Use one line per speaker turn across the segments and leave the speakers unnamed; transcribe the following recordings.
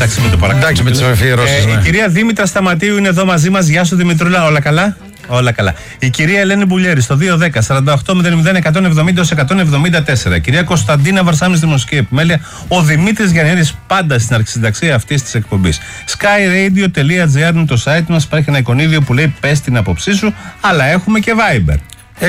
Εντάξει, με το παρακαλώ.
Εντάξει, με τις αφιερώσεις.
Η κυρία Δήμητρα Σταματίου είναι εδώ μαζί μας. Γεια σου, Δημητρούλα, όλα καλά? Όλα καλά. Η κυρία Ελένη Μπουλιέρη στο 210-48-00-174. Η κυρία Κωνσταντίνα Βαρσάμι στη Δημοσιογραφική Επιμέλεια. Ο Δημήτρης Γιαννιέρης πάντα στην αρχισυνταξία αυτής της εκπομπής. skyradio.gr είναι το site μας. Υπάρχει ένα εικονίδιο που λέει πες την άποψή σου, αλλά έχουμε και Viber.
698-123-1003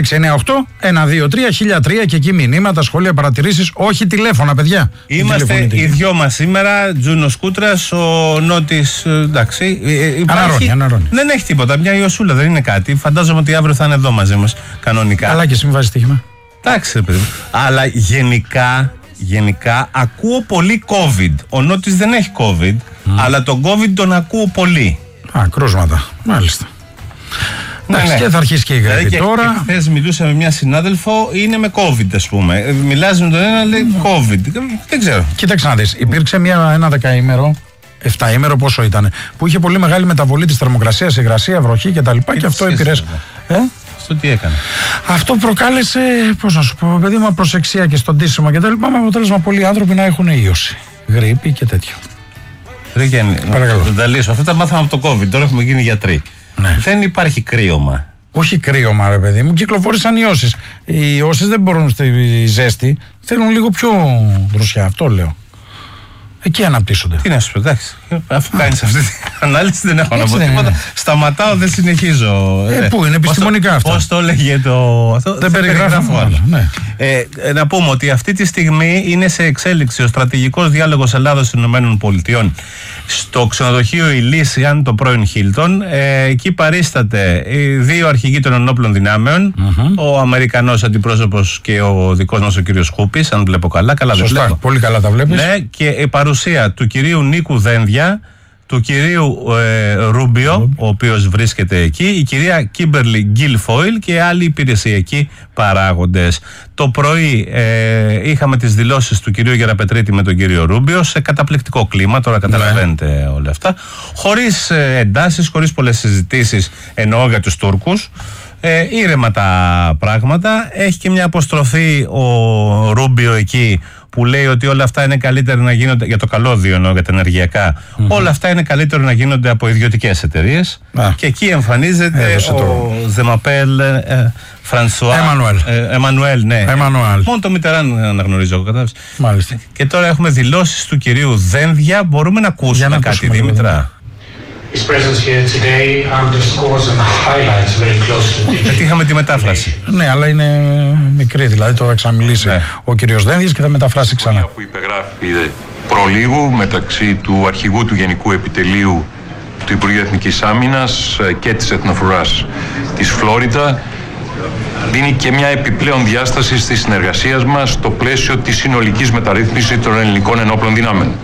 και εκεί μηνύματα, σχόλια, παρατηρήσεις. Όχι τηλέφωνα, παιδιά.
Είμαστε οι δυο μας σήμερα. Τζούνος Κούτρας, ο Νότης. Εντάξει.
Αναρώνει.
Δεν έχει τίποτα. Μια Ιωσούλα, δεν είναι κάτι. Φαντάζομαι ότι αύριο θα είναι εδώ μαζί μας κανονικά.
Αλλά και συμβάζει στοίχημα.
Εντάξει, παιδί. Αλλά γενικά ακούω πολύ COVID. Ο Νότης δεν έχει COVID, αλλά τον COVID τον ακούω πολύ.
Κρούσματα. Μάλιστα. Εντάξει, και θα αρχίσει και η γρήπη τώρα.
Χθες μιλούσα με μια συνάδελφο, είναι με COVID, ας πούμε. Μιλάς με τον ένα, λέει COVID. Δεν ξέρω.
Κοίταξε να δεις. Υπήρξε ένα 10ημερο, 7ημερο, πόσο ήταν, που είχε πολύ μεγάλη μεταβολή της θερμοκρασίας, υγρασία, βροχή κτλ. Και αυτό επηρέασε.
Αυτό τι έκανε?
Αυτό προκάλεσε, πώς να σου πω, παιδί μου, προσεξία και στον τίσιμο κτλ. Με αποτέλεσμα πολλοί άνθρωποι να έχουν ίωση, γρήπη και τέτοιο.
Παρακαλώ. Δεν τα λύσω. Αυτά τα μάθαμε από το COVID. Τώρα έχουμε γίνει γιατροί.
Ναι.
Δεν υπάρχει κρύωμα.
Όχι κρύωμα, ρε παιδί μου, κυκλοφόρησαν ιώσεις. Οι ιώσεις δεν μπορούν στη ζέστη, θέλουν λίγο πιο δροσιά, αυτό λέω. Εκεί αναπτύσσονται.
Τι να σου πω, εντάξει. Αφού κάνεις αυτή την ανάλυση, δεν έχω να πω τίποτα. Ναι. Σταματάω, δεν συνεχίζω.
Πού είναι επιστημονικά αυτά.
Πώς το έλεγε το.
Δεν περιγράφω άλλο. Ναι.
Να πούμε ότι αυτή τη στιγμή είναι σε εξέλιξη ο στρατηγικός διάλογος Ελλάδος-ΗΠΑ στο ξενοδοχείο Ηλίσιαν, το πρώην Χίλτον. Εκεί παρίσταται οι δύο αρχηγοί των ενόπλων δυνάμεων, ο Αμερικανός αντιπρόσωπος και ο δικός μας ο κύριος Χούπης, αν βλέπω καλά. Καλά δεν βλέπω.
Πολύ καλά τα βλέπεις.
Ναι, και η παρουσία του κυρίου Νίκου Δένδια, του κυρίου Ρούμπιο, ο οποίος βρίσκεται εκεί, η κυρία Κίμπερλι Γκίλφοιλ και άλλοι υπηρεσιακοί παράγοντες. Το πρωί είχαμε τις δηλώσεις του κυρίου Γεραπετρίτη με τον κύριο Ρούμπιο σε καταπληκτικό κλίμα, τώρα καταλαβαίνετε όλα αυτά, χωρίς εντάσεις, χωρίς πολλές συζητήσεις, εννοώ για τους Τούρκους. Ήρεμα τα πράγματα. Έχει και μια αποστροφή ο Ρούμπιο εκεί που λέει ότι όλα αυτά είναι καλύτερα να γίνονται, για το καλώδιο εννοώ, για τα ενεργειακά, όλα αυτά είναι καλύτερο να γίνονται από ιδιωτικές εταιρείες. Και εκεί εμφανίζεται ο Ζεμαπέλ Φρανσουά Εμμανουέλ, ναι. Μόνο το Μιτεράν αναγνωρίζω, κατάλαβες.
Μάλιστα.
Και τώρα έχουμε δηλώσεις του κυρίου Δένδια. Μπορούμε να ακούσουμε κάτι, Δήμητρα?
His presence here today underscores and highlights very closely.
Είχαμε τη μετάφραση.
Ναι, αλλά είναι μικρή, δηλαδή τώρα θα μιλήσει ο κύριος Δένδιας και θα μεταφράσει ξανά.
Που υπεγράφει προλίγου μεταξύ του αρχηγού του Γενικού Επιτελείου του Υπουργείου Εθνικής Άμυνας και της Εθνοφοράς της Φλόριντα δίνει και μια επιπλέον διάσταση στη συνεργασία μας στο πλαίσιο της συνολικής μεταρρύθμισης των ελληνικών ενόπλων δυνάμεων.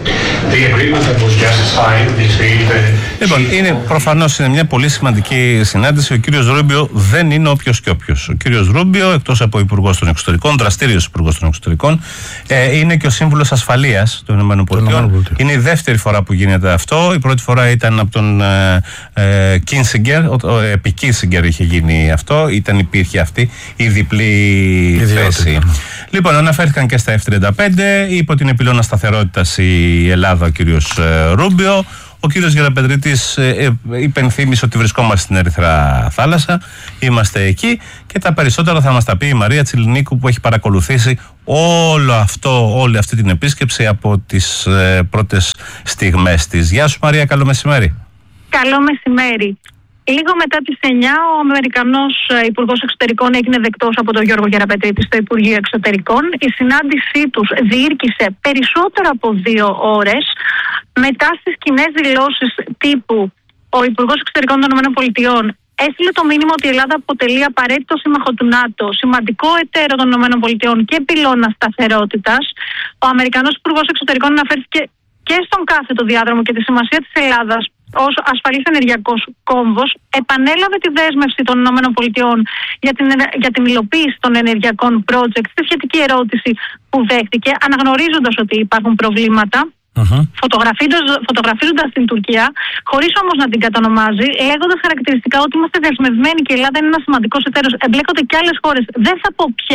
Λοιπόν, προφανώς είναι μια πολύ σημαντική συνάντηση. Ο κύριος Ρούμπιο δεν είναι όποιος και όποιος. Ο κύριος Ρούμπιο, εκτός από υπουργός των εξωτερικών, δραστήριος υπουργός των εξωτερικών, είναι και ο σύμβουλος ασφαλείας των ΗΠΑ. Είναι η δεύτερη φορά που γίνεται αυτό. Η πρώτη φορά ήταν από τον Κίνσιγκερ, επί Κίνσιγκερ είχε γίνει αυτό. Υπήρχε αυτή η διπλή θέση. Λοιπόν, αναφέρθηκαν και στα F-35, υπό την επιλώνα σταθερότητας η Ελλάδα ο κύριος Ρούμπιο. Ο κύριος Γεραπετρίτης υπενθύμησε ότι βρισκόμαστε στην Ερυθρά Θάλασσα, είμαστε εκεί και τα περισσότερα θα μας τα πει η Μαρία Τσιλινίκου που έχει παρακολουθήσει όλη αυτή την επίσκεψη από τις πρώτες στιγμές της. Γεια σου Μαρία, καλό μεσημέρι.
Καλό μεσημέρι. Λίγο μετά τις 9 ο Αμερικανός Υπουργός Εξωτερικών έγινε δεκτός από τον Γιώργο Γεραπετρίτη στο Υπουργείο Εξωτερικών. Η συνάντησή τους διήρκησε περισσότερο από 2 ώρες. Μετά στις κοινές δηλώσεις τύπου, ο Υπουργός Εξωτερικών των ΗΠΑ έστειλε το μήνυμα ότι η Ελλάδα αποτελεί απαραίτητο σύμμαχο του ΝΑΤΟ, σημαντικό εταίρο των ΗΠΑ και πυλώνα σταθερότητας. Ο Αμερικανός Υπουργός Εξωτερικών αναφέρθηκε και στον κάθετο διάδρομο και τη σημασία της Ελλάδας ως ασφαλής ενεργειακός κόμβος, επανέλαβε τη δέσμευση των ΗΠΑ για την υλοποίηση των ενεργειακών project στη σχετική ερώτηση που δέχτηκε, αναγνωρίζοντας ότι υπάρχουν προβλήματα, φωτογραφίζοντας την Τουρκία, χωρίς όμως να την κατανομάζει, λέγοντας χαρακτηριστικά ότι είμαστε δεσμευμένοι και η Ελλάδα είναι ένας σημαντικός εταίρος. Εμπλέκονται και άλλες χώρες, δεν θα πω ποιες,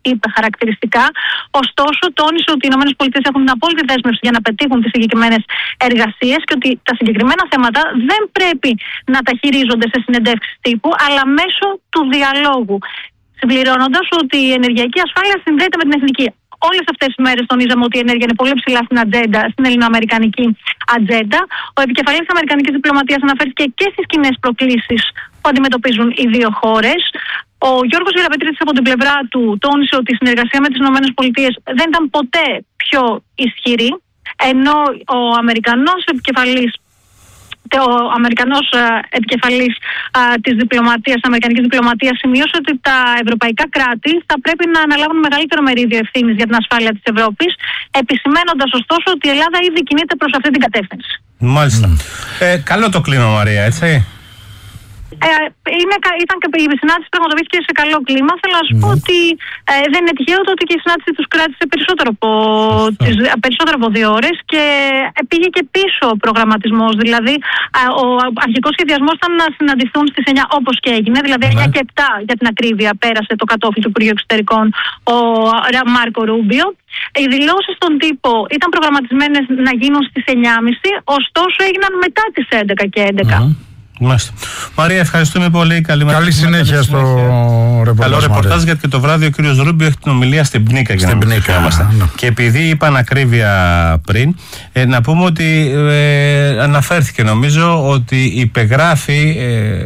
είπε χαρακτηριστικά. Ωστόσο, τόνισε ότι οι ΗΠΑ έχουν την απόλυτη δέσμευση για να πετύχουν τις συγκεκριμένες εργασίες και ότι τα συγκεκριμένα θέματα δεν πρέπει να τα χειρίζονται σε συνεντεύξεις τύπου, αλλά μέσω του διαλόγου. Συμπληρώνοντας ότι η ενεργειακή ασφάλεια συνδέεται με την εθνική. Όλες αυτές τις μέρες τονίζαμε ότι η ενέργεια είναι πολύ ψηλά στην ατζέντα, στην ελληνοαμερικανική ατζέντα. Ο επικεφαλής της αμερικανικής διπλωματίας αναφέρθηκε και στις κοινές προκλήσεις που αντιμετωπίζουν οι δύο χώρες. Ο Γιώργος Γεραπετρίτης από την πλευρά του τόνισε ότι η συνεργασία με τις ΗΠΑ δεν ήταν ποτέ πιο ισχυρή, ενώ ο Αμερικανός επικεφαλής της αμερικανικής διπλωματίας σημείωσε ότι τα ευρωπαϊκά κράτη θα πρέπει να αναλάβουν μεγαλύτερο μερίδιο ευθύνης για την ασφάλεια της Ευρώπης, επισημαίνοντας ωστόσο ότι η Ελλάδα ήδη κινείται προς αυτή την κατεύθυνση.
Μάλιστα. Καλό το κλίμα, Μαρία, έτσι.
Η συνάντηση πραγματοποιήθηκε σε καλό κλίμα. Θέλω να σου πω ότι δεν είναι τυχαίο το ότι και η συνάντηση τους κράτησε περισσότερο από 2 ώρες και πήγε και πίσω ο προγραμματισμός. Δηλαδή, ο αρχικός σχεδιασμός ήταν να συναντηθούν στις 9 όπως και έγινε, δηλαδή 9 και 7 για την ακρίβεια πέρασε το κατόφλι του Υπουργείου Εξωτερικών ο Μάρκο Ρούμπιο. Οι δηλώσεις στον τύπο ήταν προγραμματισμένες να γίνουν στις 9.30, ωστόσο έγιναν μετά τις 11 και 11.
Μάλιστα. Μαρία, ευχαριστούμε πολύ.
Καλή συνέχεια στο ρεπορτάζ.
Καλό ρεπορτάζ, γιατί και το βράδυ ο κύριος Ρούμπιο έχει την ομιλία στην Πνίκα. Και επειδή είπα ανακρίβεια πριν, να πούμε ότι αναφέρθηκε, νομίζω, ότι υπεγράφει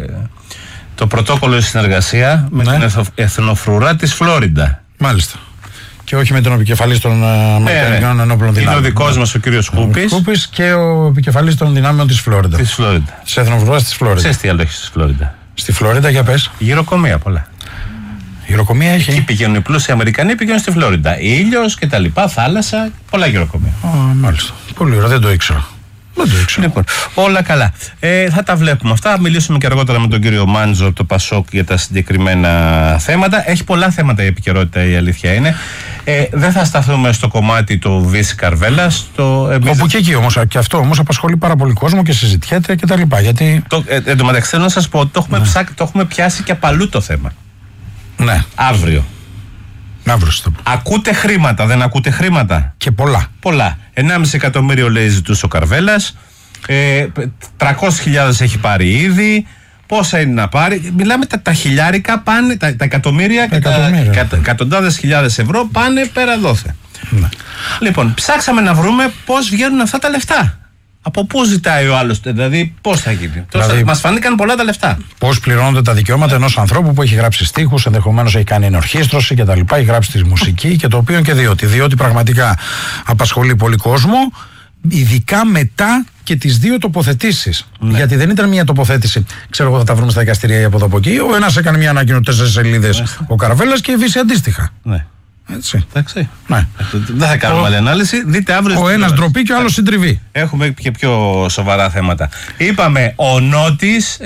το πρωτόκολλο de συνεργασία με την εθνοφρουρά της Φλόριντα.
Μάλιστα. Και όχι με τον επικεφαλής των Αμερικανικών Ενόπλων Δυνάμεων.
Είναι ο δικός μας ο κύριος
Χούπης και ο επικεφαλής των δυνάμεων της Φλόριντα.
Της
εθνοφρουράς της Φλόριντα.
Ξέρεις τι άλλο έχει στη Φλόριντα?
Στη Φλόριντα, για πες.
Γυροκομεία πολλά.
Γυροκομεία έχει.
Εκεί πηγαίνουν οι πλούσιοι Αμερικανοί, πηγαίνουν στη Φλόριντα. Ήλιος και τα λοιπά, θάλασσα, πολλά γυροκομεία.
Μάλιστα. Πολύ ωραία, δεν το ήξερα.
Λοιπόν, όλα καλά. Θα τα βλέπουμε αυτά. Θα μιλήσουμε και αργότερα με τον κύριο Μάντζο από το Πασόκ για τα συγκεκριμένα θέματα. Έχει πολλά θέματα η επικαιρότητα, η αλήθεια είναι. Δεν θα σταθούμε στο κομμάτι του Βύση Καρβέλας.
Όπου και εκεί όμως. Και αυτό όμως απασχολεί πάρα πολύ κόσμο και συζητιέται και τα λοιπά. Γιατί...
Εν τω μεταξύ, θέλω να σας πω ότι το έχουμε πιάσει και απαλού το θέμα.
Ναι.
Αύριο.
Αύριο.
Ακούτε χρήματα, δεν ακούτε χρήματα?
Και πολλά.
1,5 εκατομμύριο λέει ζητούσε ο Καρβέλας. 300.000 έχει πάρει ήδη. Πόσα είναι να πάρει? Μιλάμε τα χιλιάρικα πάνε, τα εκατομμύρια και τα εκατοντάδες χιλιάδες ευρώ πάνε πέρα δόθε.
Ναι.
Λοιπόν, ψάξαμε να βρούμε πώς βγαίνουν αυτά τα λεφτά. Από πού ζητάει ο άλλος, δηλαδή πώς θα γίνει? Δηλαδή, μας φανήκαν πολλά τα λεφτά.
Πώς πληρώνονται τα δικαιώματα ενός ανθρώπου που έχει γράψει στίχους, ενδεχομένως έχει κάνει ενορχήστρωση και τα λοιπά, έχει γράψει τη μουσική και το οποίο και διότι πραγματικά απασχολεί πολύ κόσμο, ειδικά μετά και τις 2 τοποθετήσεις. Ναι. Γιατί δεν ήταν μια τοποθέτηση, ξέρω εγώ, θα τα βρούμε στα δικαστήρια από εδώ από εκεί. Ο ένας έκανε μια ανακοίνωση 4 σελίδες, ο Καρβέλας, και η Βύση αντίστοιχα.
Ναι.
Έτσι.
Εντάξει.
Ναι.
Δεν θα κάνουμε άλλη ανάλυση. Δείτε αύριο.
Ο ένας ντροπή και ο άλλος συντριβή.
Έχουμε και πιο σοβαρά θέματα. Είπαμε, ο Νότης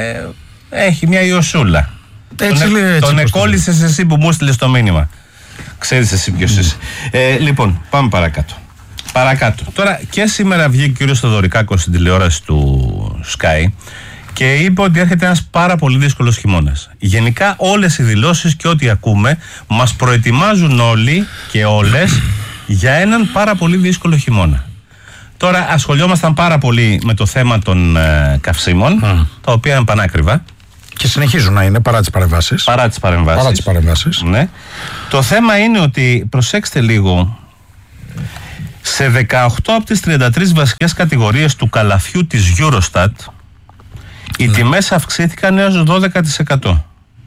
έχει μια Ιωσούλα. Τον εκόλλησες εσύ που μου έστειλες το μήνυμα. Ξέρεις εσύ ποιος είσαι. Λοιπόν, πάμε παρακάτω. Τώρα και σήμερα βγήκε ο κύριος Θοδωρικάκος στην τηλεόραση του Sky και είπε ότι έρχεται ένας πάρα πολύ δύσκολος χειμώνας. Γενικά όλες οι δηλώσεις και ό,τι ακούμε μας προετοιμάζουν όλοι και όλες για έναν πάρα πολύ δύσκολο χειμώνα. Τώρα ασχολιόμασταν πάρα πολύ με το θέμα των καυσίμων, τα οποία είναι πανάκριβα.
Και συνεχίζουν να είναι παρά τις παρεμβάσεις.
Παρά τις παρεμβάσεις. Ναι. Το θέμα είναι ότι, προσέξτε λίγο, σε 18 από τις 33 βασικές κατηγορίες του καλαθιού της Eurostat, οι τιμές αυξήθηκαν έως 12%.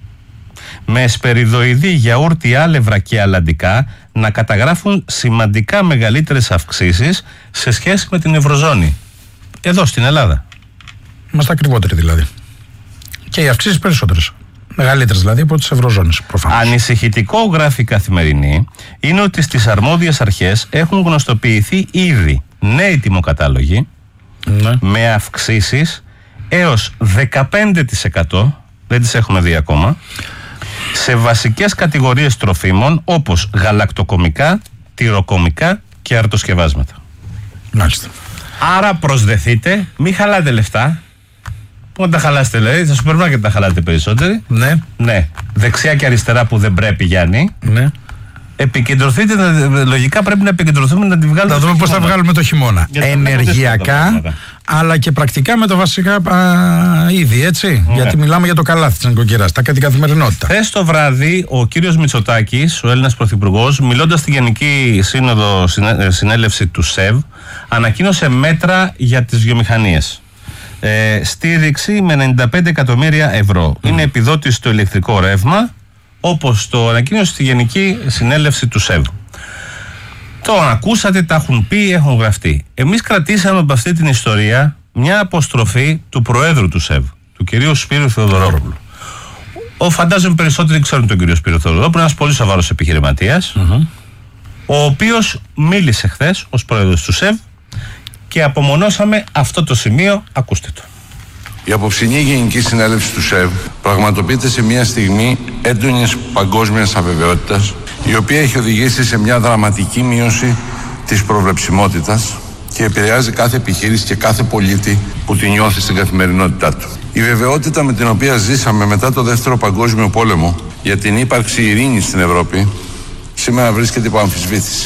Με εσπεριδοειδή, γιαούρτι, άλευρα και αλαντικά να καταγράφουν σημαντικά μεγαλύτερες αυξήσεις σε σχέση με την Ευρωζώνη. Εδώ στην Ελλάδα.
Είμαστε ακριβότεροι δηλαδή. Και οι αυξήσεις περισσότερες. Μεγαλύτερες δηλαδή από τις Ευρωζώνης, προφανώς.
Ανησυχητικό, γράφει η Καθημερινή, είναι ότι στις αρμόδιες αρχές έχουν γνωστοποιηθεί ήδη νέοι τιμοκατάλογοι, με αυξήσεις έως 15%, δεν τις έχουμε δει ακόμα, σε βασικές κατηγορίες τροφίμων όπως γαλακτοκομικά, τυροκομικά και αρτοσκευάσματα.
Μάλιστα.
Άρα προσδεθείτε, μην χαλάτε λεφτά. Πού να τα χαλάσετε, δηλαδή, θα σου και τα χαλάτε περισσότεροι.
Ναι.
Ναι. Δεξιά και αριστερά που δεν πρέπει, Γιάννη.
Ναι.
Επικεντρωθείτε, λογικά πρέπει να επικεντρωθούμε να τη βγάλουμε.
Θα δούμε πώς θα βγάλουμε το χειμώνα. Ενεργειακά, αλλά και πρακτικά με τα βασικά είδη, έτσι. Γιατί μιλάμε για το καλάθι της νοικοκυράς, την καθημερινότητα.
Χθες το βράδυ, ο κύριος Μητσοτάκης, ο Έλληνας Πρωθυπουργός, μιλώντας στη Γενική Σύνοδο Συνέλευση του ΣΕΒ, ανακοίνωσε μέτρα για τις βιομηχανίες. Στήριξη με 95 εκατομμύρια ευρώ. Είναι επιδότηση στο ηλεκτρικό ρεύμα, όπως το ανακοίνωσε στη Γενική Συνέλευση του ΣΕΒ. Το ακούσατε, τα έχουν πει, έχουν γραφτεί. Εμείς κρατήσαμε από αυτή την ιστορία μια αποστροφή του Προέδρου του ΣΕΒ, του κυρίου Σπύρου Θεοδωρόπουλου. Φαντάζομαι περισσότεροι ξέρουν τον κύριο Σπύρο Θεοδωρόπουλο, ένας πολύ σοβαρός επιχειρηματίας, ο οποίος μίλησε χθες ως Πρόεδρος του ΣΕΒ και απομονώσαμε αυτό το σημείο. Ακούστε το.
Η απόψινή Γενική Συνέλευση του ΣΕΒ πραγματοποιείται σε μια στιγμή έντονης παγκόσμιας αβεβαιότητας, η οποία έχει οδηγήσει σε μια δραματική μείωση της προβλεψιμότητας και επηρεάζει κάθε επιχείρηση και κάθε πολίτη που τη νιώθει στην καθημερινότητά του. Η βεβαιότητα με την οποία ζήσαμε μετά το Δεύτερο Παγκόσμιο Πόλεμο για την ύπαρξη ειρήνης στην Ευρώπη σήμερα βρίσκεται υπό αμφισβήτηση.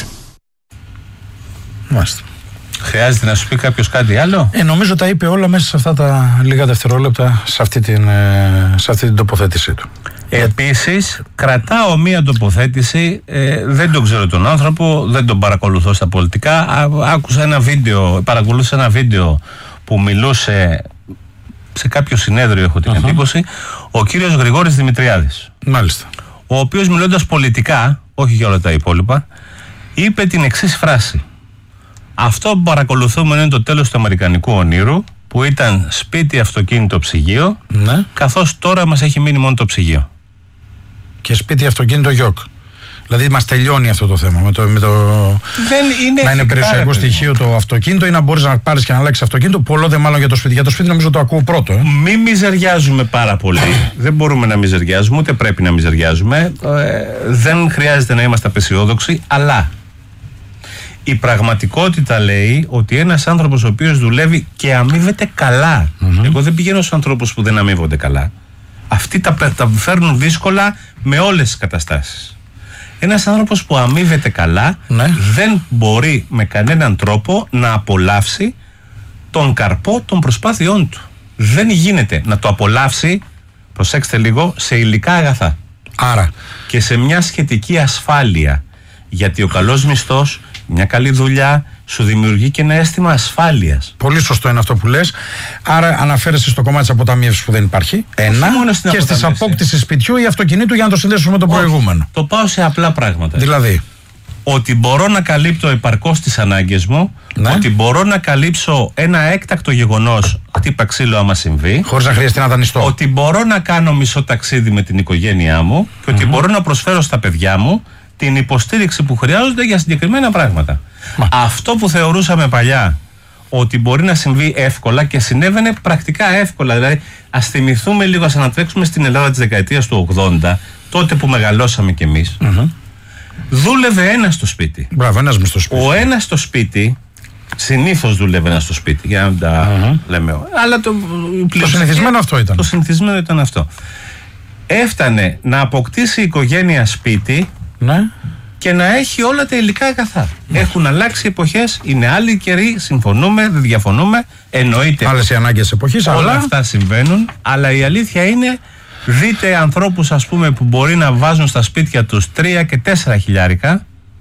Μάλιστα.
Χρειάζεται να σου πει κάποιος κάτι άλλο?
Νομίζω τα είπε όλα μέσα σε αυτά τα λίγα δευτερόλεπτα, σε αυτή την τοποθέτησή του.
Επίσης, κρατάω μία τοποθέτηση, δεν τον ξέρω τον άνθρωπο, δεν τον παρακολουθώ στα πολιτικά. Παρακολούθησα ένα βίντεο που μιλούσε σε κάποιο συνέδριο, έχω την εντύπωση, ο κύριος Γρηγόρης Δημητριάδης.
Μάλιστα.
Ο οποίος, μιλώντας πολιτικά, όχι για όλα τα υπόλοιπα, είπε την εξής φράση. Αυτό που παρακολουθούμε είναι το τέλος του αμερικανικού ονείρου, που ήταν σπίτι, αυτοκίνητο, ψυγείο, καθώς τώρα μας έχει μείνει μόνο το ψυγείο.
Και σπίτι, αυτοκίνητο, γιοκ. Δηλαδή μας τελειώνει αυτό το θέμα. Δεν είναι να είναι περιουσιακό στοιχείο το αυτοκίνητο ή να μπορείς να πάρεις και να αλλάξεις αυτοκίνητο. Πολλό δε μάλλον για το σπίτι. Για το σπίτι νομίζω το ακούω πρώτο.
Μην μιζεριάζουμε πάρα πολύ. Δεν μπορούμε να μιζεριάζουμε, ούτε πρέπει να μιζεριάζουμε. Δεν χρειάζεται να είμαστε απεσιόδοξοι, αλλά η πραγματικότητα λέει ότι ένας άνθρωπος ο οποίος δουλεύει και αμείβεται καλά. Εγώ δεν πηγαίνω στους ανθρώπους που δεν αμείβονται καλά. Αυτοί τα φέρνουν δύσκολα με όλες τις καταστάσεις. Ένας άνθρωπος που αμείβεται καλά δεν μπορεί με κανέναν τρόπο να απολαύσει τον καρπό των προσπάθειών του. Δεν γίνεται να το απολαύσει, προσέξτε λίγο, σε υλικά αγαθά.
Άρα.
Και σε μια σχετική ασφάλεια. Γιατί ο καλός μισθός, μια καλή δουλειά, σου δημιουργεί και ένα αίσθημα ασφάλειας.
Πολύ σωστό είναι αυτό που λες. Άρα αναφέρεσαι στο κομμάτι της αποταμίευσης που δεν υπάρχει. Ένα. Και στις απόκτησης σπιτιού ή αυτοκινήτου για να το συνδέσουμε με το προηγούμενο.
Το πάω σε απλά πράγματα.
Δηλαδή.
Ότι μπορώ να καλύπτω επαρκώς τις ανάγκες μου, ότι μπορώ να καλύψω ένα έκτακτο γεγονός, χτύπα ξύλο άμα συμβεί,
χωρίς να χρειαστεί να δανειστώ.
Ότι μπορώ να κάνω μισό ταξίδι με την οικογένειά μου και ότι μπορώ να προσφέρω στα παιδιά μου την υποστήριξη που χρειάζονται για συγκεκριμένα πράγματα. Αυτό που θεωρούσαμε παλιά ότι μπορεί να συμβεί εύκολα και συνέβαινε πρακτικά εύκολα. Δηλαδή, ας θυμηθούμε λίγο, ας ανατρέξουμε στην Ελλάδα της δεκαετίας του 80, τότε που μεγαλώσαμε κι εμείς. Δούλευε ένας στο σπίτι.
Μπράβο, ένας μες στο σπίτι.
Ο ένας στο σπίτι, συνήθως δούλευε ένας στο σπίτι, για να τα λέμε. Αλλά το
συνηθισμένο αυτό ήταν.
Το συνηθισμένο ήταν αυτό. Έφτανε να αποκτήσει η οικογένεια σπίτι. Και να έχει όλα τα υλικά αγαθά. Έχουν αλλάξει εποχές, είναι άλλοι καιροί, συμφωνούμε, δεν διαφωνούμε, εννοείται.
Άλλες οι ανάγκες εποχής,
όλα αυτά συμβαίνουν, αλλά η αλήθεια είναι, δείτε ανθρώπους ας πούμε που μπορεί να βάζουν στα σπίτια τους 3 και 4 χιλιάρικα.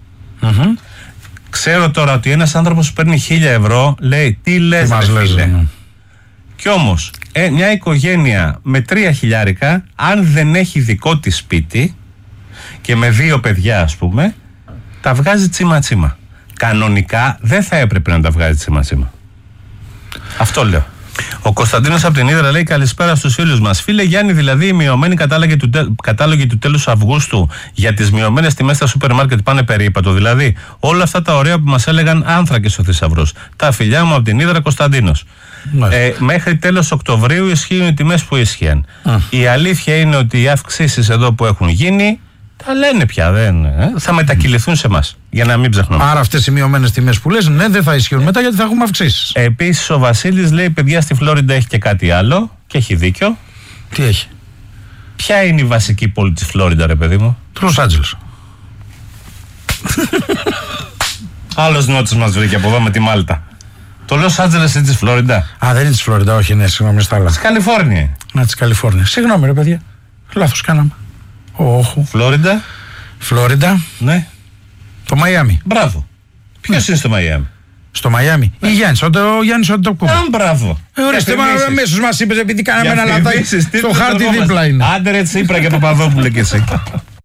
Ξέρω τώρα ότι ένας άνθρωπος που παίρνει 1.000 ευρώ λέει τι λες ρε φίλε. Κι όμως μια οικογένεια με 3 χιλιάρικα, αν δεν έχει δικό της σπίτι και με 2 παιδιά ας πούμε, τα βγάζει τσίμα-τσίμα. Κανονικά δεν θα έπρεπε να τα βγάζει τσίμα-τσίμα. Αυτό λέω. Ο Κωνσταντίνος από την Ύδρα λέει καλησπέρα στους φίλους μας. Φίλε Γιάννη, δηλαδή οι μειωμένοι κατάλογοι του τέλους Αυγούστου για τις μειωμένες τιμές στα σούπερ μάρκετ πάνε περίπατο. Δηλαδή όλα αυτά τα ωραία που μας έλεγαν άνθρακες ο θησαυρός. Τα φιλιά μου από την Ύδρα, Κωνσταντίνος. Μέχρι τέλος Οκτωβρίου ισχύουν οι τιμές που ίσχυαν. Η αλήθεια είναι ότι οι αυξήσεις εδώ που έχουν γίνει τα λένε πια, θα μετακυληθούν σε εμάς, για να μην ψαχνούμε.
Άρα αυτές οι μειωμένες τιμές που λες, δεν θα ισχύουν μετά γιατί θα έχουμε αυξήσεις.
Επίσης ο Βασίλης λέει, παιδιά, στη Φλόριντα έχει και κάτι άλλο και έχει δίκιο.
Τι έχει?
Ποια είναι η βασική πόλη της Φλόριντα, ρε παιδί μου?
Το Λος Άντζελες.
Άλλος νότος μας βρήκε από εδώ με τη Μάλτα. Το Λος Άντζελες είναι της Φλόριντα.
Α, δεν είναι της Φλόριντα, όχι, ναι, συγγνώμη, στα άλλα.
Της Καλιφόρνια.
Να, της Καλιφόρνια. Συγγνώμη, ρε παιδιά. Λάθος κάναμε. Όχι.
Φλόριντα.
Φλόριντα.
Ναι.
Το Μαϊάμι.
Μπράβο. Ποιος είναι στο Μαϊάμι?
Στο Μαϊάμι. Ή Γιάννης, ο Γιάννης Αντετοκούμπο.
Μπράβο.
Ορίστε, αμέσως μας είπες, επειδή κάναμε ένα λαθάκι. Στο χάρτη δίπλα είναι.
Άντε ρε Τσίπρα και Παπαδόπουλε κι εσύ.